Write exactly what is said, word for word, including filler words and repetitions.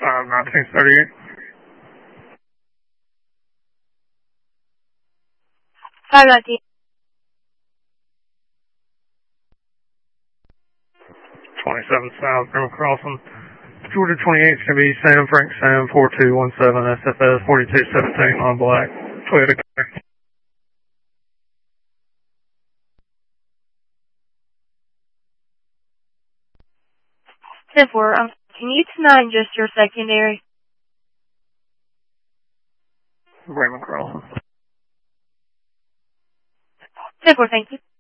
five, nineteen thirty-eight. five nineteen. twenty-seven South River Crossing. Georgia twenty-eight is going to be Sam Frank Sam four two one seven S F S forty-two seventeen on black. Toyota car. ten four, um, can you tonight just your secondary? Raymond Crossing. ten four, thank you.